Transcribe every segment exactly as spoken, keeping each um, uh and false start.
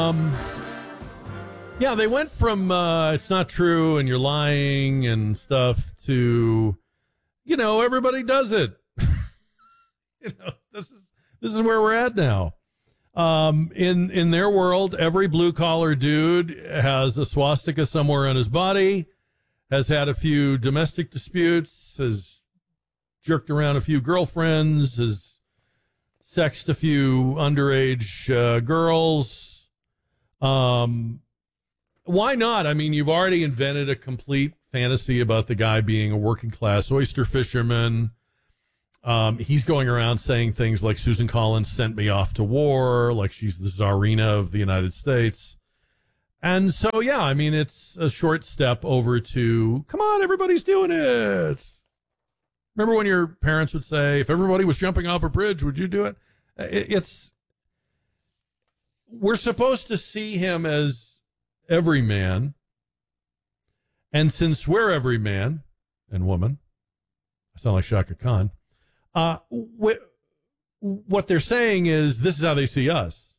Um, yeah, they went from uh, it's not true and you're lying and stuff to, you know, everybody does it. you know, this is this is where we're at now. Um, in in their world, every blue collar dude has a swastika somewhere on his body, has had a few domestic disputes, has jerked around a few girlfriends, has sexed a few underage uh, girls. Um, why not? I mean, you've already invented a complete fantasy about the guy being a working class oyster fisherman. Um, he's going around saying things like Susan Collins sent me off to war, like she's the czarina of the United States. And so, yeah, I mean, it's a short step over to, come on, everybody's doing it. Remember when your parents would say, if everybody was jumping off a bridge, would you do it? It's, we're supposed to see him as every man. And since we're every man and woman, I sound like Shaka Khan, uh, wh- what they're saying is this is how they see us.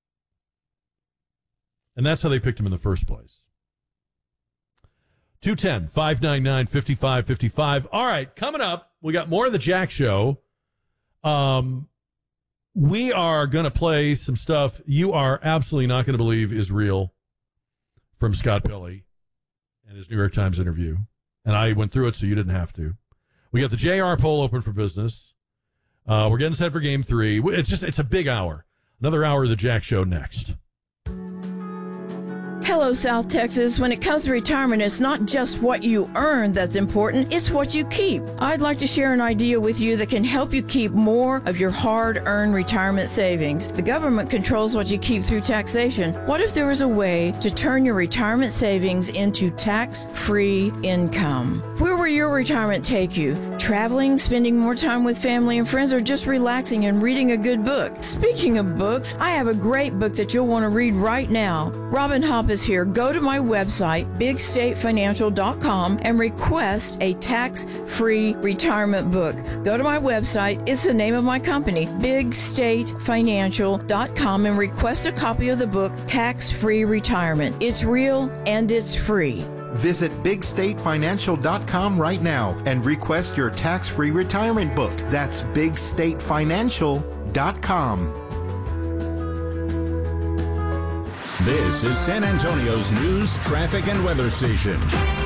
And that's how they picked him in the first place. two one zero, five nine nine, five five five five. All right, coming up, we got more of the Jack Show. Um, we are going to play some stuff you are absolutely not going to believe is real from Scott Pelley and his New York Times interview. And I went through it so you didn't have to. We got the J R poll open for business. Uh, we're getting set for game three. It's just, it's a big hour. Another hour of the Jack Show next. Hello, South Texas. When it comes to retirement, it's not just what you earn that's important, it's what you keep. I'd like to share an idea with you that can help you keep more of your hard-earned retirement savings. The government controls what you keep through taxation. What if there was a way to turn your retirement savings into tax-free income? Where will your retirement take you? Traveling, spending more time with family and friends, or just relaxing and reading a good book? Speaking of books, I have a great book that you'll want to read right now. Robin Hopp is here. Go to my website, big state financial dot com, and request a tax-free retirement book. Go to my website. It's the name of my company, big state financial dot com, and request a copy of the book, Tax-Free Retirement. It's real and it's free. Visit big state financial dot com right now and request your tax-free retirement book. That's big state financial dot com. This is San Antonio's news, traffic, and weather station.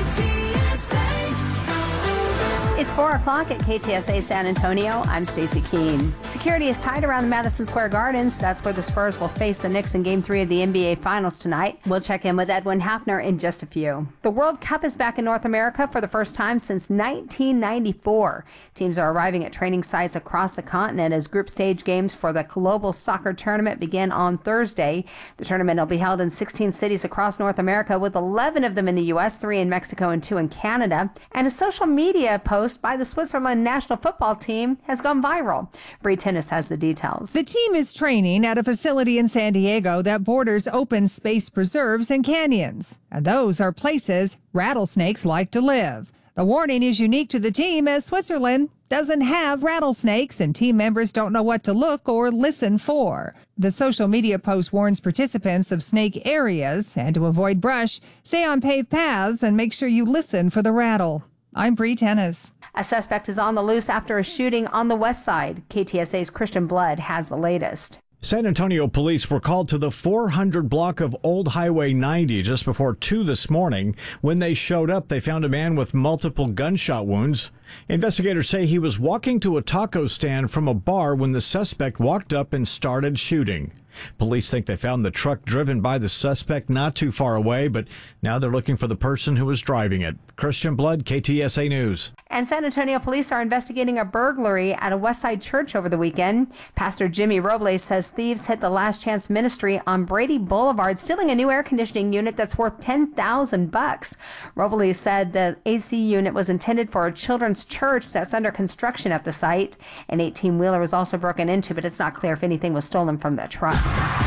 It's four o'clock at K T S A San Antonio. I'm Stacey Keene. Security is tight around the Madison Square Gardens. That's where the Spurs will face the Knicks in Game three of the N B A Finals tonight. We'll check in with Edwin Hafner in just a few. The World Cup is back in North America for the first time since nineteen ninety-four. Teams are arriving at training sites across the continent as group stage games for the Global Soccer Tournament begin on Thursday. The tournament will be held in sixteen cities across North America, with eleven of them in the U S, three in Mexico, and two in Canada. And a social media post by the Switzerland national football team has gone viral. Bree Tennis has the details. The team is training at a facility in San Diego that borders open space preserves and canyons. And those are places rattlesnakes like to live. The warning is unique to the team as Switzerland doesn't have rattlesnakes and team members don't know what to look or listen for. The social media post warns participants of snake areas and to avoid brush, stay on paved paths and make sure you listen for the rattle. I'm Bree Tennis. A suspect is on the loose after a shooting on the west side. K T S A's Christian Blood has the latest. San Antonio police were called to the four hundred block of Old Highway ninety just before two this morning. When they showed up, they found a man with multiple gunshot wounds. Investigators say he was walking to a taco stand from a bar when the suspect walked up and started shooting. Police think they found the truck driven by the suspect not too far away, but now they're looking for the person who was driving it. Christian Blood, K T S A News. And San Antonio police are investigating a burglary at a Westside church over the weekend. Pastor Jimmy Robles says thieves hit the Last Chance Ministry on Brady Boulevard, stealing a new air conditioning unit that's worth ten thousand bucks. Robles said the A C unit was intended for a children's church that's under construction at the site. An eighteen-wheeler was also broken into, but it's not clear if anything was stolen from the truck.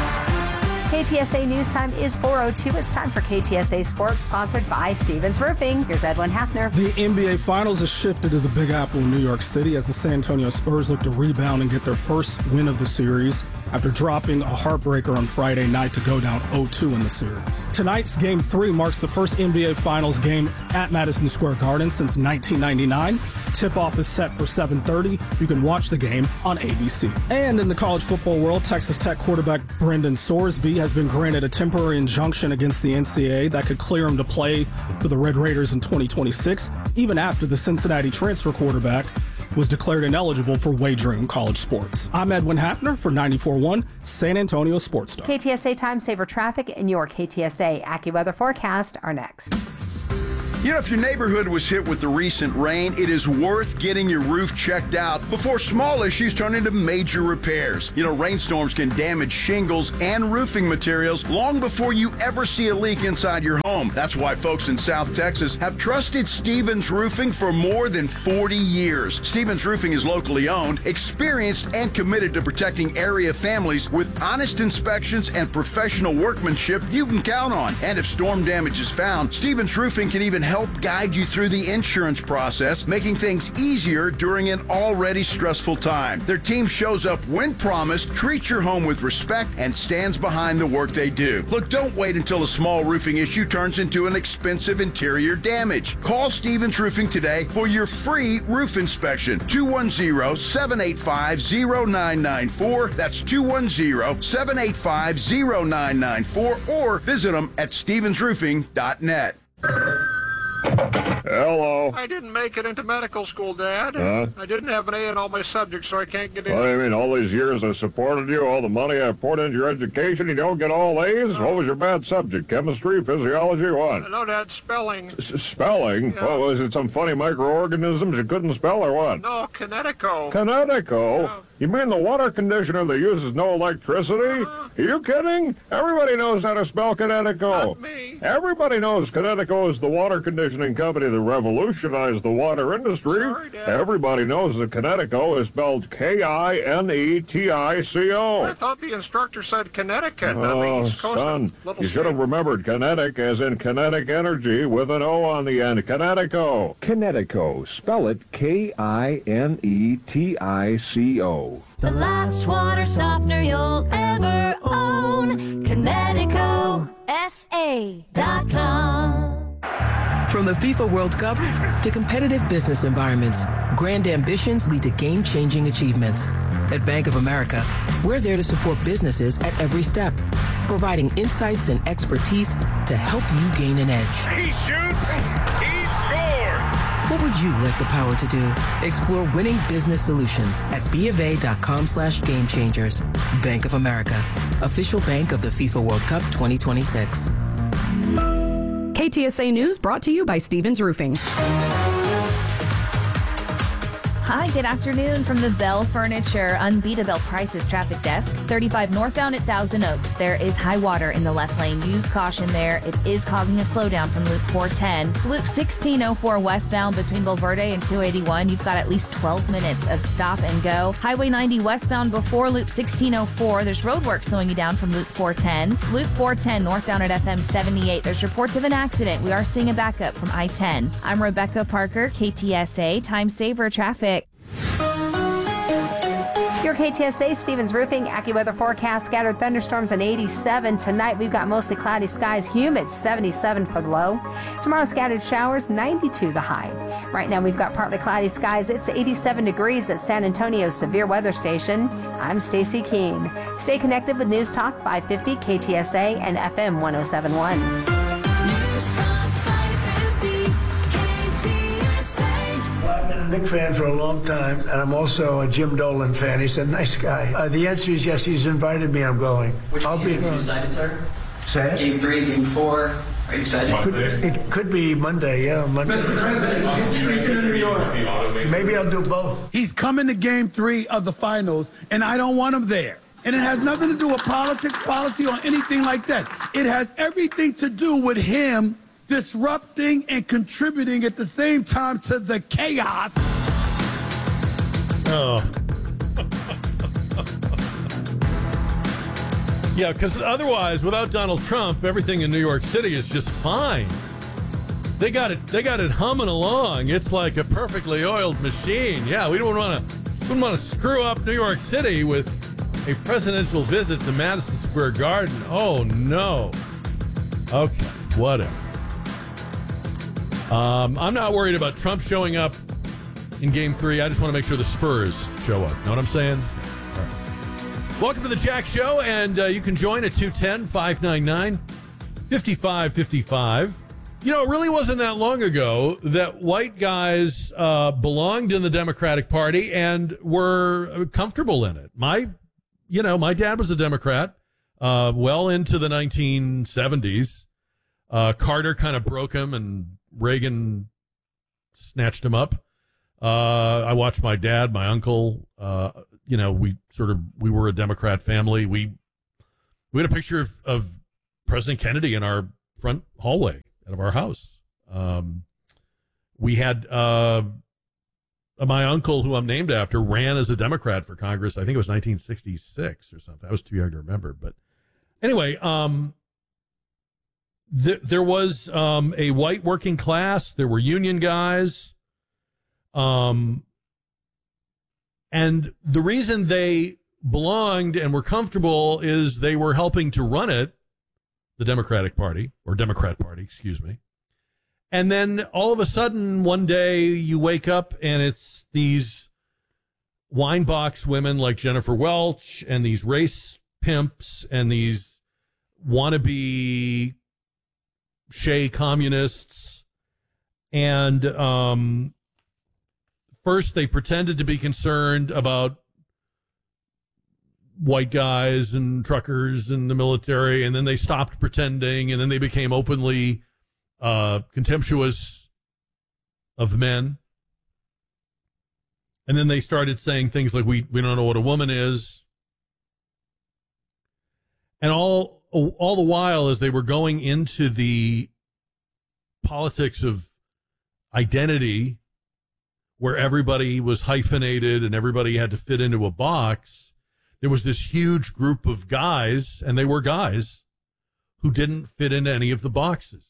K T S A News Time is four oh two. It's time for K T S A Sports, sponsored by Stevens Roofing. Here's Edwin Hafner. The N B A Finals has shifted to the Big Apple in New York City as the San Antonio Spurs look to rebound and get their first win of the series. after dropping a heartbreaker on Friday night to go down oh two in the series. Tonight's Game three marks the first N B A Finals game at Madison Square Garden since nineteen ninety-nine. Tip-off is set for seven thirty. You can watch the game on A B C. And in the college football world, Texas Tech quarterback Brendan Sorsby has been granted a temporary injunction against the N C double A that could clear him to play for the Red Raiders in twenty twenty-six, even after the Cincinnati transfer quarterback was declared ineligible for wagering in college sports. I'm Edwin Hafner for ninety-four point one San Antonio Sports Star. K T S A Time Saver Traffic and your K T S A AccuWeather forecast are next. You know, if your neighborhood was hit with the recent rain, it is worth getting your roof checked out before small issues turn into major repairs. You know, rainstorms can damage shingles and roofing materials long before you ever see a leak inside your home. That's why folks in South Texas have trusted Stevens Roofing for more than forty years. Stevens Roofing is locally owned, experienced, and committed to protecting area families with honest inspections and professional workmanship you can count on. And if storm damage is found, Stevens Roofing can even help guide you through the insurance process, making things easier during an already stressful time. Their team shows up when promised, treats your home with respect, and stands behind the work they do. Look, don't wait until a small roofing issue turns into an expensive interior damage. Call Stevens Roofing today for your free roof inspection. two one zero, seven eight five, zero nine nine four. That's two one zero, seven eight five, zero nine nine four, or visit them at stevens roofing dot net. Hello. I didn't make it into medical school, Dad. Huh? I didn't have an A in all my subjects, so I can't get in. What do you mean, all these years I supported you, all the money I poured into your education, you don't get all A's? What was your bad subject? Chemistry, physiology, what? No, Dad, spelling. S- spelling? Yeah. What, was it some funny microorganisms you couldn't spell or what? No, Kinetico. Kinetico? Yeah. You mean the water conditioner that uses no electricity? Uh-huh. Are you kidding? Everybody knows how to spell Kinetico. Not me. Everybody knows Kinetico is the water conditioning company that revolutionized the water industry. Sorry, Dad. Everybody knows that Kinetico is spelled K I N E T I C O. I thought the instructor said Connecticut. That Oh, means Coast son, Little you should have state. remembered kinetic as in kinetic energy with an O on the end. Kinetico. Kinetico. Spell it K I N E T I C O. The last water softener you'll ever own. Kinetico S A dot com. From the FIFA World Cup to competitive business environments, grand ambitions lead to game-changing achievements. At Bank of America, we're there to support businesses at every step, providing insights and expertise to help you gain an edge. He shoots, he scores! What would you like the power to do? Explore winning business solutions at bofa.com slash game changers. Bank of America, official bank of the FIFA World Cup twenty twenty-six. K T S A News brought to you by Stevens Roofing. Hi, good afternoon from the Bell Furniture Unbeatable Prices Traffic Desk. thirty-five northbound at Thousand Oaks. There is high water in the left lane. Use caution there. It is causing a slowdown from Loop four ten. Loop sixteen oh four westbound between Valverde and two eighty-one. You've got at least twelve minutes of stop and go. Highway ninety westbound before Loop sixteen oh four. There's road work slowing you down from Loop four ten. Loop four ten northbound at F M seventy-eight. There's reports of an accident. We are seeing a backup from I ten. I'm Rebecca Parker, K T S A Time Saver Traffic. Your K T S A Stevens Roofing AccuWeather forecast. Scattered thunderstorms and eighty-seven. Tonight we've got mostly cloudy skies, humid, seventy-seven for the low. Tomorrow scattered showers, ninety-two the high. Right now we've got partly cloudy skies. It's eighty-seven degrees at San Antonio's severe weather station. I'm Stacy Keene. Stay connected with News Talk five fifty K T S A and F M one oh seven point one. Big fan for a long time, and I'm also a Jim Dolan fan. He's a nice guy. Uh, the answer is yes. He's invited me. I'm going. Which I'll game be are you excited, sir? Say it? Game three, game four. Are you excited? It could, it could be Monday. Yeah, Monday. Mister President, maybe I'll do both. He's coming to game three of the finals, and I don't want him there. And it has nothing to do with politics, policy, or anything like that. It has everything to do with him disrupting and contributing at the same time to the chaos. Oh. Yeah, because otherwise, without Donald Trump, everything in New York City is just fine. They got it. They got it humming along. It's like a perfectly oiled machine. Yeah, we don't want to. We don't want to screw up New York City with A presidential visit to Madison Square Garden. Oh, no. Okay, whatever. Um, I'm not worried about Trump showing up in game three. I just want to make sure the Spurs show up. Know what I'm saying? All right. Welcome to the Jack Show, and uh, you can join at two one zero, five nine nine, five five five five. You know, it really wasn't that long ago that white guys uh, belonged in the Democratic Party and were comfortable in it. My, you know, my dad was a Democrat uh, well into the nineteen seventies. Uh, Carter kind of broke him, and Reagan snatched him up. Uh, I watched my dad, my uncle. Uh, you know, we sort of we were a Democrat family. We we had a picture of, of President Kennedy in our front hallway of our house. Um, we had uh, my uncle, who I'm named after, ran as a Democrat for Congress. I think it was nineteen sixty-six or something. I was too young to remember. But anyway, um, th- there was um, a white working class. There were union guys. Um, and the reason they belonged and were comfortable is they were helping to run it, the Democratic Party, or Democrat Party, excuse me. And then all of a sudden, one day, you wake up and it's these wine box women like Jennifer Welch and these race pimps and these wannabe Shea communists. And um, first, they pretended to be concerned about white guys and truckers and the military, and then they stopped pretending, and then they became openly uh, contemptuous of men. And then they started saying things like, we, we don't know what a woman is. And all, all the while, as they were going into the politics of identity, where everybody was hyphenated and everybody had to fit into a box, there was this huge group of guys, and they were guys, who didn't fit into any of the boxes.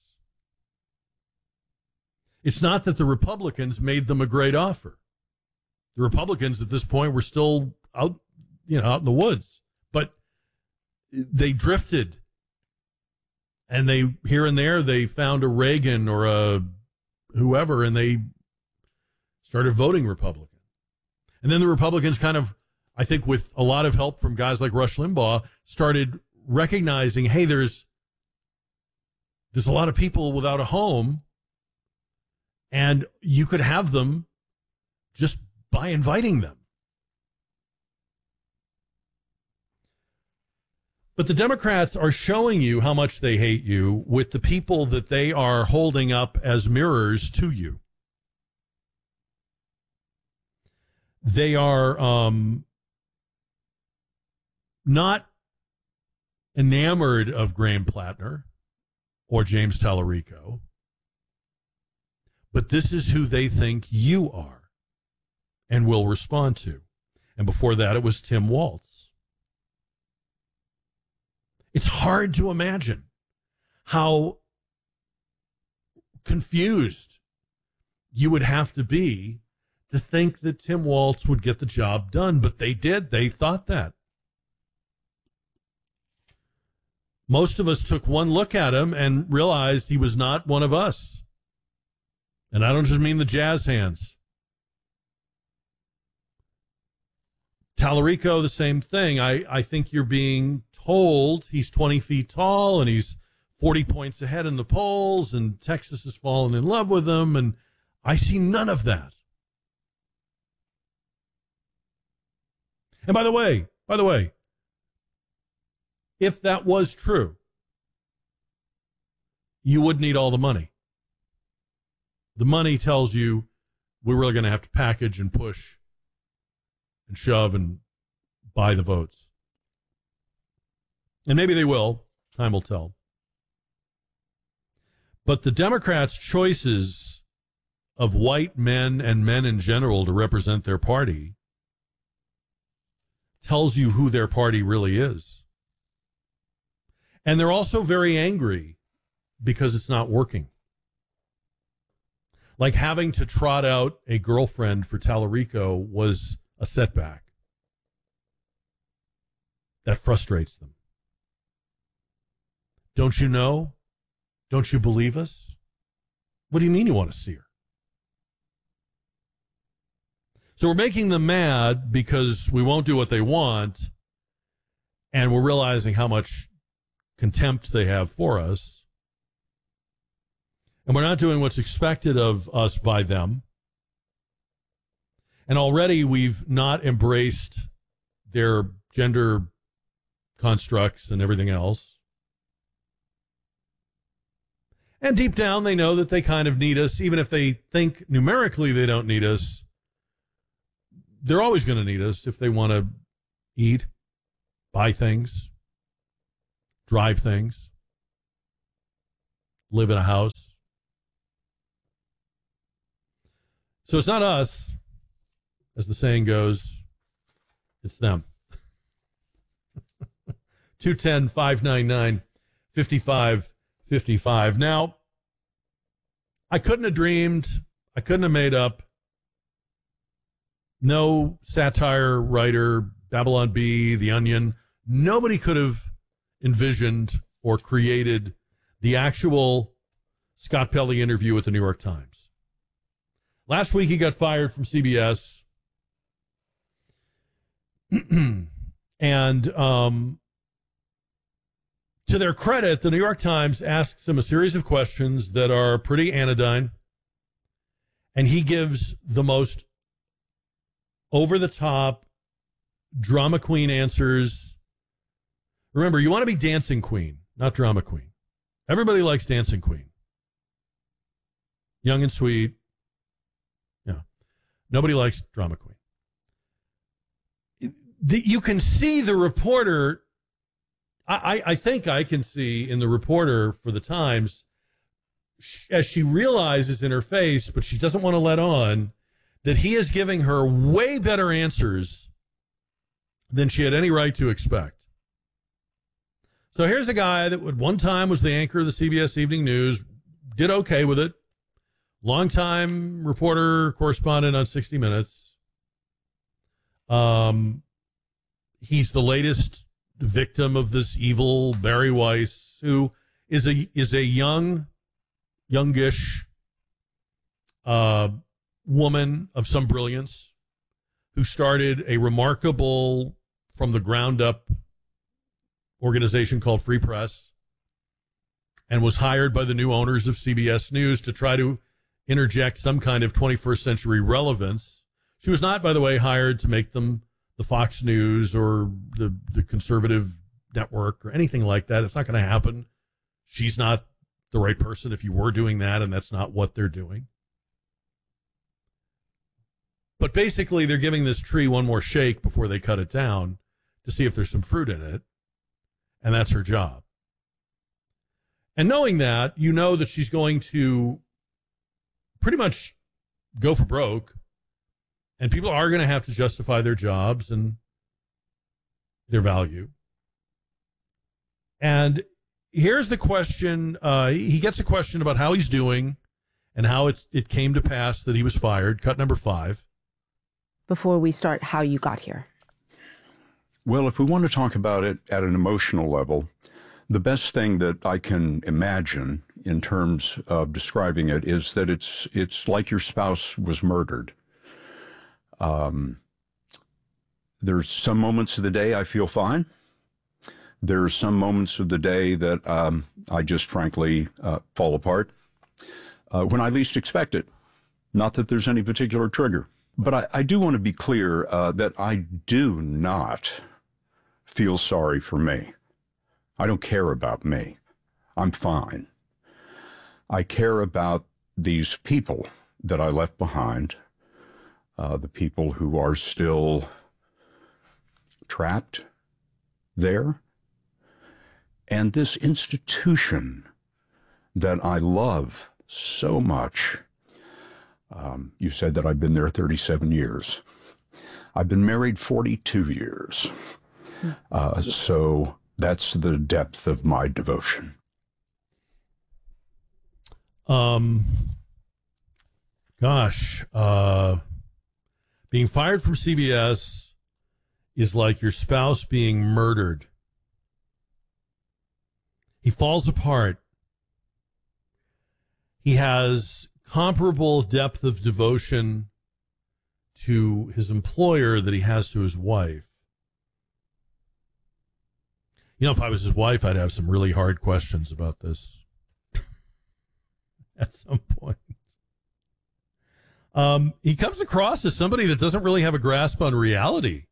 It's not that the Republicans made them a great offer. The Republicans at this point were still out, you know, out in the woods, but they drifted, and they, here and there, they found a Reagan or a whoever, and they started voting Republican. And then the Republicans kind of, I think with a lot of help from guys like Rush Limbaugh, started recognizing, hey, there's there's a lot of people without a home, and you could have them just by inviting them. But the Democrats are showing you how much they hate you with the people that they are holding up as mirrors to you. They are um, not enamored of Graham Plattner or James Tallarico, but this is who they think you are and will respond to. And before that, it was Tim Walz. It's hard to imagine how confused you would have to be to think that Tim Walz would get the job done, but they did. They thought that. Most of us took one look at him and realized he was not one of us. And I don't just mean the jazz hands. Tallarico, the same thing. I, I think you're being told he's twenty feet tall and he's forty points ahead in the polls and Texas has fallen in love with him, and I see none of that. And by the way, by the way, if that was true, you would need all the money. The money tells you we're really going to have to package and push and shove and buy the votes. And maybe they will. Time will tell. But the Democrats' choices of white men and men in general to represent their party tells you who their party really is. And they're also very angry because it's not working. Like having to trot out a girlfriend for Tallarico was a setback. That frustrates them. Don't you know? Don't you believe us? What do you mean you want to see her? So we're making them mad because we won't do what they want, and we're realizing how much contempt they have for us. And we're not doing what's expected of us by them. And already we've not embraced their gender constructs and everything else. And deep down, they know that they kind of need us, even if they think numerically they don't need us. They're always going to need us if they want to eat, buy things, drive things, live in a house. So it's not us, as the saying goes, it's them. two one zero, five nine nine, five five five five. Now, I couldn't have dreamed, I couldn't have made up. No satire writer, Babylon Bee, The Onion, nobody could have envisioned or created the actual Scott Pelley interview with the New York Times. Last week he got fired from C B S. And um, to their credit, the New York Times asks him a series of questions that are pretty anodyne. And he gives the most over-the-top, drama queen answers. Remember, you want to be dancing queen, not drama queen. Everybody likes dancing queen. Young and sweet. Yeah. Nobody likes drama queen. The, you can see the reporter, I, I think I can see in the reporter for the Times, as she realizes in her face, but she doesn't want to let on, that he is giving her way better answers than she had any right to expect. So here's a guy that at one time was the anchor of the C B S Evening News, did okay with it, longtime reporter, correspondent on sixty minutes. Um, he's the latest victim of this evil Barry Weiss, who is a is a young, youngish, uh, woman of some brilliance who started a remarkable, from the ground up, organization called Free Press and was hired by the new owners of C B S News to try to interject some kind of twenty-first century relevance. She was not, by the way, hired to make them the Fox News or the, the conservative network or anything like that. It's not going to happen. She's not the right person if you were doing that, and that's not what they're doing. But basically, they're giving this tree one more shake before they cut it down to see if there's some fruit in it, and that's her job. And knowing that, you know that she's going to pretty much go for broke, and people are going to have to justify their jobs and their value. And here's the question. Uh, he gets a question about how he's doing and how it's, it came to pass that he was fired. Cut number five. Before we start, how you got here. Well, if we want to talk about it at an emotional level, the best thing that I can imagine in terms of describing it is that it's it's like your spouse was murdered. Um, there's some moments of the day I feel fine. There's some moments of the day that um, I just frankly uh, fall apart uh, when I least expect it. Not that there's any particular trigger. But I, I do want to be clear uh, that I do not feel sorry for me. I don't care about me. I'm fine. I care about these people that I left behind, uh, the people who are still trapped there, and this institution that I love so much. Um, you said that I've been there thirty-seven years. I've been married forty-two years. Uh, so that's the depth of my devotion. Um, gosh, uh, being fired from C B S is like your spouse being murdered. He falls apart. He has comparable depth of devotion to his employer that he has to his wife. You know, if I was his wife, I'd have some really hard questions about this at some point. Um, he comes across as somebody that doesn't really have a grasp on reality.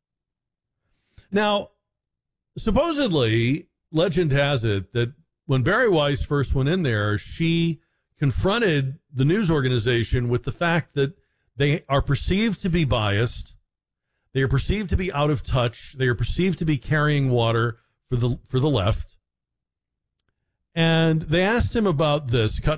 Now, supposedly, legend has it that when Barry Weiss first went in there, she confronted the news organization with the fact that they are perceived to be biased. They are perceived to be out of touch. They are perceived to be carrying water for the for the left. And they asked him about this, cut